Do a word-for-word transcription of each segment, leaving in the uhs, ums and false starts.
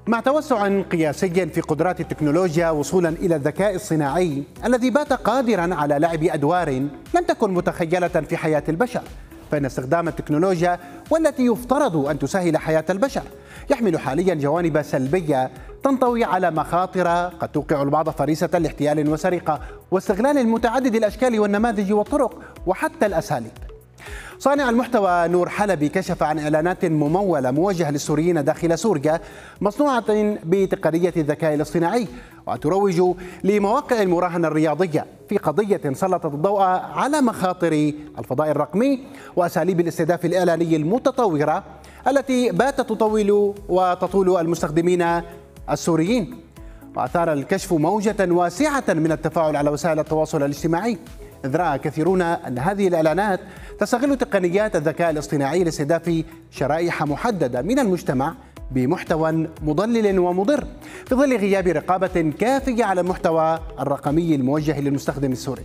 مع توسع قياسي في قدرات التكنولوجيا وصولا إلى الذكاء الصناعي الذي بات قادرا على لعب أدوار لم تكن متخيلة في حياة البشر، فإن استخدام التكنولوجيا والتي يفترض أن تسهل حياة البشر يحمل حاليا جوانب سلبية تنطوي على مخاطر قد توقع البعض فريسة لاحتيال وسرقة واستغلال متعدد الأشكال والنماذج والطرق وحتى الأساليب. صانع المحتوى نور حلبي كشف عن إعلانات ممولة موجهة للسوريين داخل سوريا مصنوعة بتقنية الذكاء الاصطناعي وتروج لمواقع المراهنة الرياضية في قضية سلطت الضوء على مخاطر الفضاء الرقمي وأساليب الاستهداف الإعلاني المتطورة التي باتت تطول وتطول المستخدمين السوريين. وأثار الكشف موجة واسعة من التفاعل على وسائل التواصل الاجتماعي، إذ رأى كثيرون أن هذه الإعلانات تستغل تقنيات الذكاء الاصطناعي لاستهداف شرائح محددة من المجتمع بمحتوى مضلل ومضر في ظل غياب رقابة كافية على المحتوى الرقمي الموجه للمستخدم السوري.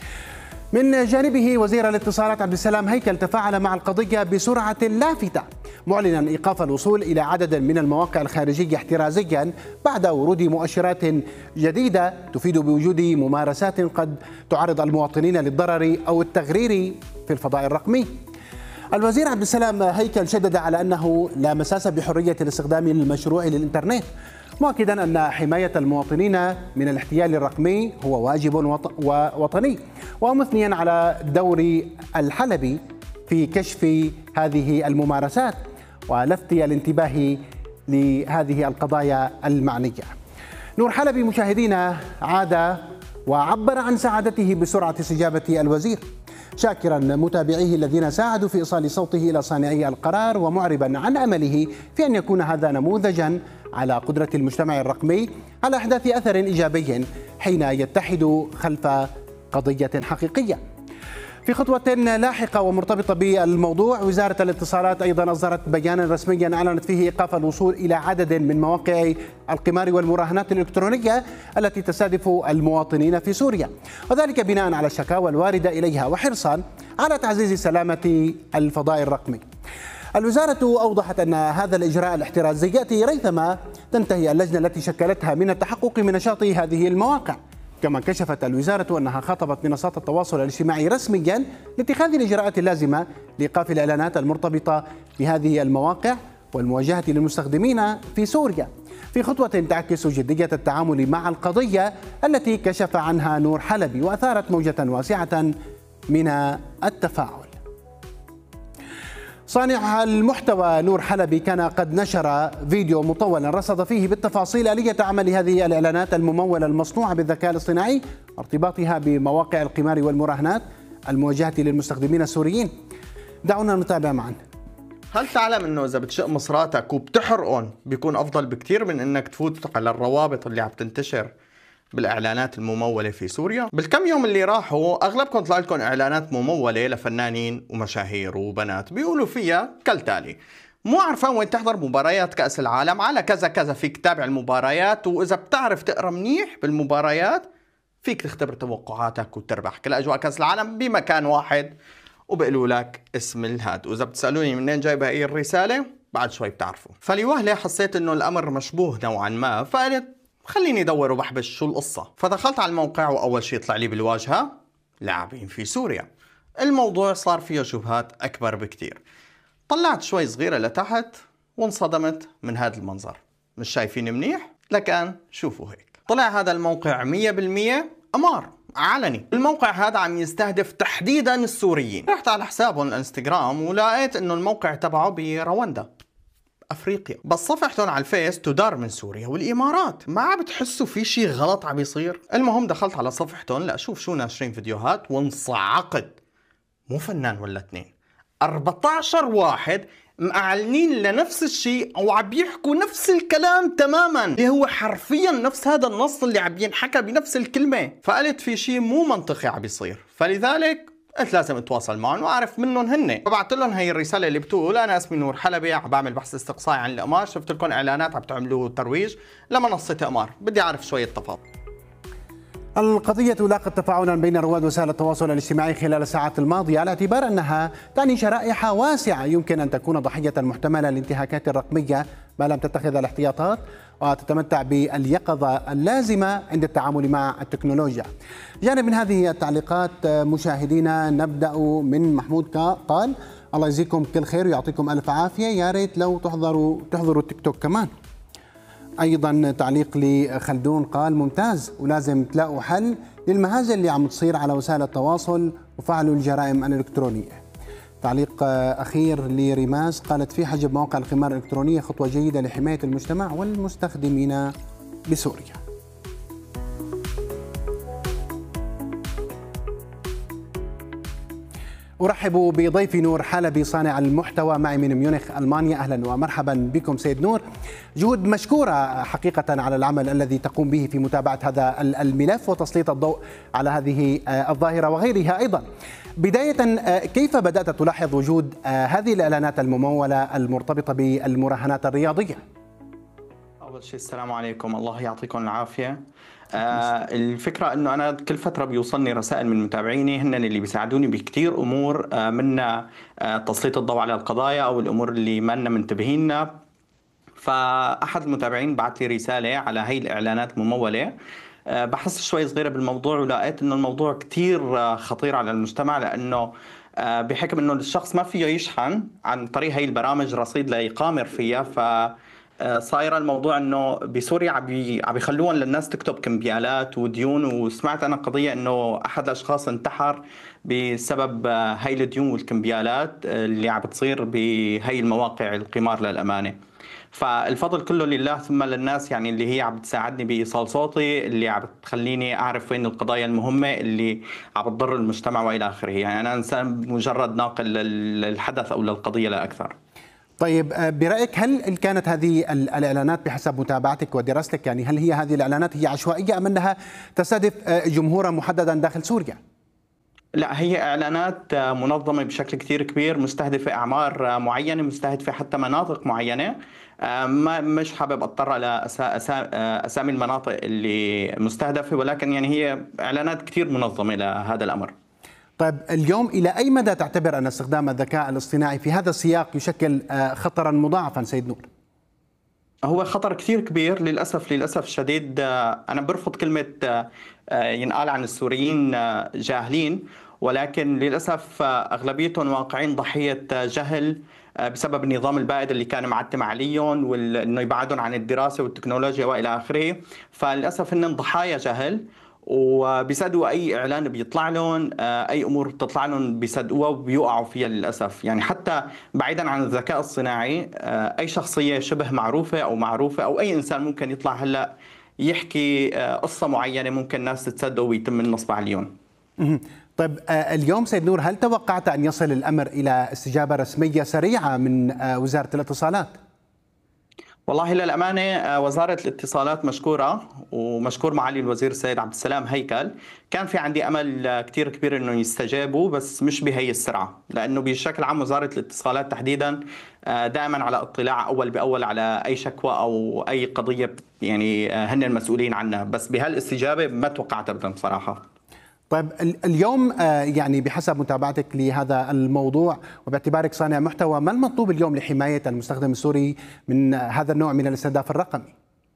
من جانبه وزير الاتصالات عبد السلام هيكل تفاعل مع القضية بسرعة لافتة، معلنا إيقاف الوصول إلى عدد من المواقع الخارجية احترازيا بعد ورود مؤشرات جديدة تفيد بوجود ممارسات قد تعرض المواطنين للضرر أو التغرير في الفضاء الرقمي. الوزير عبد السلام هيكل شدد على أنه لا مساس بحرية الاستخدام المشروع للإنترنت، مؤكدا أن حماية المواطنين من الاحتيال الرقمي هو واجب وطني، ومثنيا على دور الحلبي في كشف هذه الممارسات ولفت الانتباه لهذه القضايا المعنية. نور حلبي مشاهدينا عاد وعبر عن سعادته بسرعة استجابة الوزير، شاكرا متابعيه الذين ساعدوا في إيصال صوته إلى صانعي القرار ومعربا عن أمله في أن يكون هذا نموذجا على قدرة المجتمع الرقمي على إحداث أثر إيجابي حين يتحد خلف قضية حقيقية. في خطوة لاحقة ومرتبطة بالموضوع، وزارة الاتصالات أيضا أصدرت بيانا رسميا أعلنت فيه إيقاف الوصول إلى عدد من مواقع القمار والمراهنات الإلكترونية التي تستهدف المواطنين في سوريا، وذلك بناء على الشكاوى الواردة إليها وحرصا على تعزيز سلامة الفضاء الرقمي. الوزارة أوضحت أن هذا الإجراء الاحترازي يأتي ريثما تنتهي اللجنة التي شكلتها من التحقق من نشاط هذه المواقع. كما كشفت الوزارة أنها خاطبت منصات التواصل الاجتماعي رسميا لاتخاذ الإجراءات اللازمة لإيقاف الإعلانات المرتبطة بهذه المواقع والمواجهة للمستخدمين في سوريا، في خطوة تعكس جدية التعامل مع القضية التي كشف عنها نور حلبي وأثارت موجة واسعة من التفاعل. صانع المحتوى نور حلبي كان قد نشر فيديو مطولا رصد فيه بالتفاصيل آلية عمل هذه الإعلانات الممولة المصنوعة بالذكاء الاصطناعي وارتباطها بمواقع القمار والمراهنات الموجهة للمستخدمين السوريين. دعونا نتابع معا. هل تعلم انه اذا بتشق مصراتك وبتحرقهم بيكون افضل بكتير من انك تفوت على الروابط اللي عم تنتشر بالاعلانات المموله في سوريا؟ بالكم يوم اللي راحوا اغلبكم طلع لكم اعلانات مموله لفنانين ومشاهير وبنات بيقولوا فيها كالتالي: مو عرفان وين تحضر مباريات كأس العالم، على كذا كذا فيك تتابع المباريات، واذا بتعرف تقرا منيح بالمباريات فيك تختبر توقعاتك وتربح كل اجواء كأس العالم بمكان واحد، وبقولوا لك اسم الهاد. واذا بتسالوني منين جايبه هي الرساله بعد شوي بتعرفوا. فلوهله حسيت انه الامر مشبوه نوعا ما، فقلت خليني ادور وبحبش شو القصه. فدخلت على الموقع واول شيء طلع لي بالواجهه لاعبين في سوريا. الموضوع صار فيه شبهات اكبر بكتير. طلعت شوي صغيره لتحت وانصدمت من هذا المنظر. مش شايفين منيح؟ لكن شوفوا هيك، طلع هذا الموقع مية بالمية أمار علني. الموقع هذا عم يستهدف تحديدا السوريين. رحت على حسابهم الانستغرام ولقيت انه الموقع تبعه برواندا افريقيا، بس صفحتهم على الفيس تدار من سوريا والامارات. ما بتحسوا في شيء غلط عم يصير؟ المهم دخلت على صفحتهم لاشوف شو ناشرين فيديوهات وانصعقت. مو فنان ولا اثنين، أربعة عشر واحد معلنين لنفس الشيء او عم يحكوا نفس الكلام تماما، اللي هو حرفيا نفس هذا النص اللي عم ينحكى بنفس الكلمه. فقلت في شيء مو منطقي عم يصير، فلذلك قلت لازم اتواصل معهم واعرف منهم هن. فبعثت لهم هي الرساله اللي بتقول: انا اسمي نور حلبي، عم بعمل بحث استقصائي عن القمار، شفت لكم اعلانات عم تعملوا ترويج لمنصه قمار، بدي اعرف شويه تفاصيل. القضية لاقت تفاعلا بين رواد وسائل التواصل الاجتماعي خلال الساعات الماضية، على اعتبار أنها تعني شرائح واسعة يمكن أن تكون ضحية محتملة للانتهاكات الرقمية ما لم تتخذ الاحتياطات وتتمتع باليقظة اللازمة عند التعامل مع التكنولوجيا. جانب من هذه التعليقات مشاهدينا، نبدأ من محمود قال: الله يجزيكم كل خير ويعطيكم ألف عافية، يا ريت لو تحضروا تحضروا التيك توك كمان. أيضا تعليق لخلدون قال: ممتاز، ولازم تلاقوا حل للمهازل اللي عم تصير على وسائل التواصل وفعلوا الجرائم الإلكترونية. تعليق أخير لريماس قالت: في حجب مواقع القمار الإلكترونية خطوة جيدة لحماية المجتمع والمستخدمين بسوريا. أرحب بضيفي نور حلبي صانع المحتوى معي من ميونخ ألمانيا. أهلا ومرحبا بكم سيد نور. جهود مشكورة حقيقة على العمل الذي تقوم به في متابعة هذا الملف وتسليط الضوء على هذه الظاهرة وغيرها أيضا. بداية، كيف بدأت تلاحظ وجود هذه الإعلانات الممولة المرتبطة بالمراهنات الرياضية؟ أول شيء السلام عليكم، الله يعطيكم العافية. آه الفكرة أنه أنا كل فترة بيوصلني رسائل من متابعيني، هن اللي بيساعدوني بكتير أمور، آه منها آه تسليط الضوء على القضايا أو الأمور اللي ما لنا منتبهينها. فأحد المتابعين بعث لي رسالة على هي الإعلانات الممولة. آه بحثت شوي صغيرة بالموضوع ولقيت أنه الموضوع كتير آه خطير على المجتمع، لأنه آه بحكم أنه الشخص ما فيه يشحن عن طريق هي البرامج رصيد ليقامر فيها. ف صايره الموضوع انه بسوريا عم عم بيخلوهم للناس تكتب كمبيالات وديون، وسمعت انا قضيه انه احد الاشخاص انتحر بسبب هاي الديون والكمبيالات اللي عم بتصير بهي المواقع القمار للامانه. فالفضل كله لله ثم للناس يعني اللي هي عم بتساعدني بايصال صوتي، اللي عم بتخليني اعرف وين القضايا المهمه اللي عم بتضر المجتمع والى اخره. يعني انا انسان مجرد ناقل للحدث او للقضيه لا اكثر. طيب، برأيك هل كانت هذه الإعلانات بحسب متابعتك ودراستك، يعني هل هي هذه الإعلانات هي عشوائية أم أنها تستهدف جمهورا محددا داخل سوريا؟ لا، هي إعلانات منظمة بشكل كتير كبير، مستهدفة أعمار معينة، مستهدفة حتى مناطق معينة. ما مش حابب أضطر على أسامي المناطق اللي مستهدفة، ولكن يعني هي إعلانات كتير منظمة لهذا الأمر. طيب، اليوم إلى أي مدى تعتبر أن استخدام الذكاء الاصطناعي في هذا السياق يشكل خطرا مضاعفا سيد نور؟ هو خطر كثير كبير للأسف للأسف الشديد. أنا برفض كلمة ينقال عن السوريين جاهلين، ولكن للأسف أغلبيتهم واقعين ضحية جهل بسبب النظام البائد اللي كان معتم عليهم، وإنه يبعدهم عن الدراسة والتكنولوجيا وإلى آخره. فللأسف إنهم ضحايا جهل، وبيصدقوا اي اعلان بيطلع لهم، اي امور بتطلع لهم بيصدقوها وبيوقعوا فيها للاسف. يعني حتى بعيدا عن الذكاء الصناعي، اي شخصيه شبه معروفه او معروفه او اي انسان ممكن يطلع هلا يحكي قصه معينه ممكن الناس تتصدق ويتم النصب عليهم. طيب، اليوم سيد نور، هل توقعت ان يصل الامر الى استجابه رسميه سريعه من وزاره الاتصالات؟ والله للأمانة وزارة الاتصالات مشكورة، ومشكور معالي الوزير السيد عبد السلام هيكل. كان في عندي أمل كتير كبير أنه يستجابوا، بس مش بهي السرعة، لأنه بشكل عام وزارة الاتصالات تحديدا دائما على اطلاع أول بأول على أي شكوى أو أي قضية، يعني هن المسؤولين عنها. بس بهالاستجابة ما توقعت أبدا بصراحة. طيب، اليوم يعني بحسب متابعتك لهذا الموضوع وباعتبارك صانع محتوى، ما المطلوب اليوم لحماية المستخدم السوري من هذا النوع من الاستهداف الرقمي؟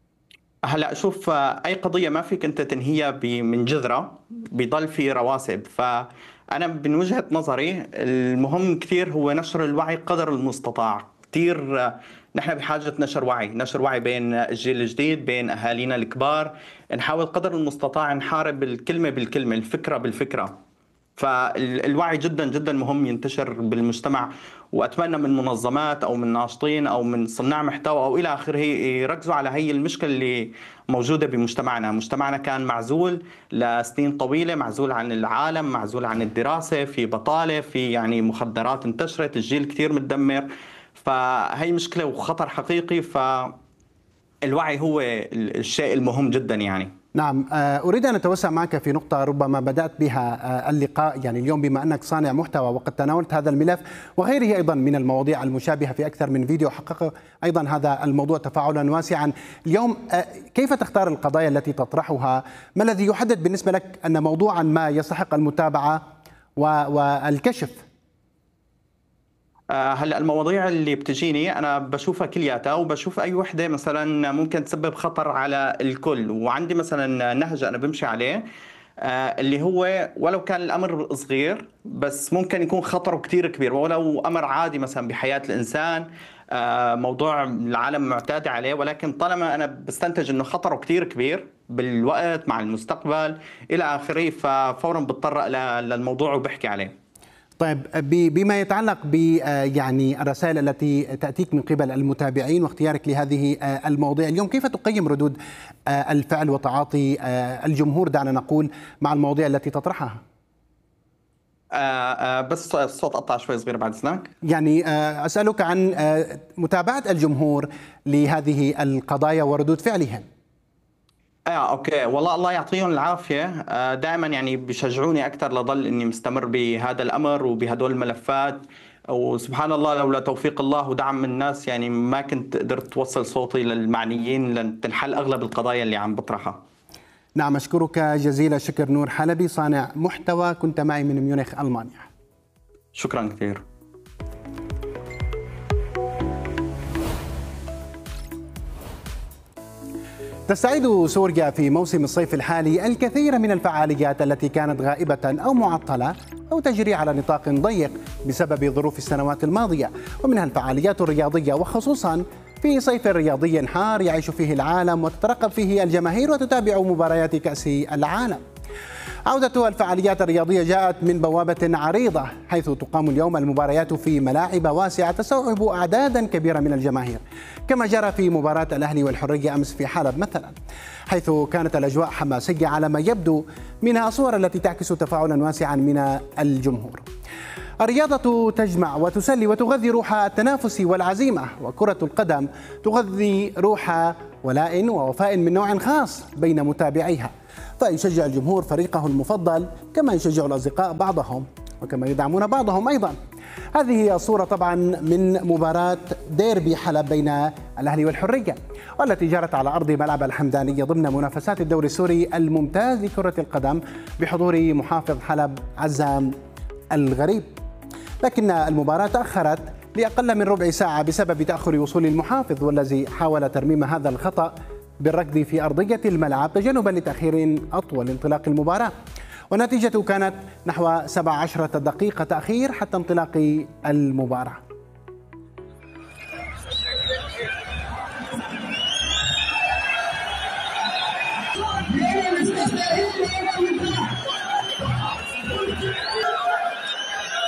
هلا شوف، اي قضيه ما فيك انت تنهيها من جذرها، بضل في رواسب. فانا من وجهه نظري المهم كثير هو نشر الوعي قدر المستطاع. كثير نحن بحاجه نشر وعي، نشر وعي بين الجيل الجديد، بين اهالينا الكبار. نحاول قدر المستطاع نحارب الكلمه بالكلمه، الفكره بالفكره. فالوعي جدا جدا مهم ينتشر بالمجتمع، واتمنى من منظمات او من ناشطين او من صناع محتوى او الى اخره يركزوا على هي المشكله اللي موجوده بمجتمعنا. مجتمعنا كان معزول لسنين طويله، معزول عن العالم، معزول عن الدراسه، في بطاله، في يعني مخدرات انتشرت، الجيل كثير متدمر. فهي مشكله وخطر حقيقي. فالوعي هو الشيء المهم جدا يعني. نعم، أريد أن أتوسع معك في نقطة ربما بدأت بها اللقاء، يعني اليوم بما أنك صانع محتوى وقد تناولت هذا الملف وغيره أيضا من المواضيع المشابهة في أكثر من فيديو حقق أيضا هذا الموضوع تفاعلا واسعا. اليوم كيف تختار القضايا التي تطرحها؟ ما الذي يحدد بالنسبة لك أن موضوعا ما يستحق المتابعة والكشف؟ هلا المواضيع اللي بتجيني انا بشوفها كلياتها، وبشوف اي وحده مثلا ممكن تسبب خطر على الكل، وعندي مثلا نهج انا بمشي عليه اللي هو ولو كان الامر صغير بس ممكن يكون خطره كتير كبير، ولو امر عادي مثلا بحياه الانسان، موضوع العالم معتاد عليه، ولكن طالما انا بستنتج انه خطره كتير كبير بالوقت مع المستقبل الى اخره، ففورا بتطرق للموضوع وبحكي عليه. طيب، بما يتعلق ب يعني الرسائل التي تأتيك من قبل المتابعين واختيارك لهذه المواضيع اليوم، كيف تقيم ردود الفعل وتعاطي الجمهور دعنا نقول مع المواضيع التي تطرحها؟ آه آه بس الصوت قطع شوي صغير بعد إذنك. يعني آه أسألك عن آه متابعة الجمهور لهذه القضايا وردود فعلهم. اه اوكي، والله الله يعطيهم العافيه، آه دائما يعني بيشجعوني اكثر لضل اني مستمر بهذا الامر وبهدول الملفات، وسبحان الله لولا توفيق الله ودعم الناس يعني ما كنت قدرت توصل صوتي للمعنيين لتنحل اغلب القضايا اللي عم بطرحها. نعم، أشكرك جزيل الشكر نور حلبي، صانع محتوى، كنت معي من ميونخ ألمانيا. شكرا كثير. تستعيد سوريا في موسم الصيف الحالي الكثير من الفعاليات التي كانت غائبة أو معطلة أو تجري على نطاق ضيق بسبب ظروف السنوات الماضية، ومنها الفعاليات الرياضية، وخصوصا في صيف رياضي حار يعيش فيه العالم وتترقب فيه الجماهير وتتابع مباريات كأس العالم. عودة الفعاليات الرياضية جاءت من بوابة عريضة، حيث تقام اليوم المباريات في ملاعب واسعة تستوعب أعدادا كبيرة من الجماهير، كما جرى في مباراة الأهلي والحرية أمس في حلب مثلا، حيث كانت الأجواء حماسية على ما يبدو منها الصور التي تعكس تفاعلا واسعا من الجمهور. الرياضة تجمع وتسلي وتغذي روح التنافس والعزيمة، وكرة القدم تغذي روح ولاء ووفاء من نوع خاص بين متابعيها، فيشجع الجمهور فريقه المفضل كما يشجع الأصدقاء بعضهم وكما يدعمون بعضهم أيضا. هذه هي الصورة طبعا من مباراة ديربي حلب بين الأهلي والحرية، والتي جرت على أرض ملعب الحمدانية ضمن منافسات الدوري السوري الممتاز لكرة القدم بحضور محافظ حلب عزام الغريب. لكن المباراة تأخرت لأقل من ربع ساعة بسبب تأخر وصول المحافظ، والذي حاول ترميم هذا الخطأ بالركض في أرضية الملعب تجنبا لتأخير أطول لانطلاق المباراة، والنتيجة كانت نحو سبع عشرة دقيقة تأخير حتى انطلاق المباراة.